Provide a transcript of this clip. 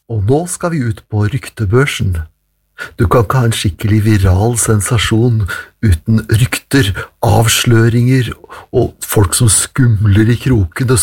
Og nå skal vi ut på ryktebørsen. Du kan ikke ha en skikkelig viral sensasjon uten rykter, avsløringer og folk som skumler i krokene